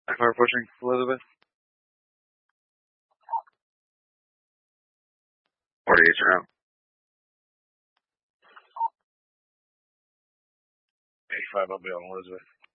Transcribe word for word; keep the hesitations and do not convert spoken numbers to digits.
Fire pushing, Elizabeth. forty-eight around. eighty-five, I'll be on Elizabeth.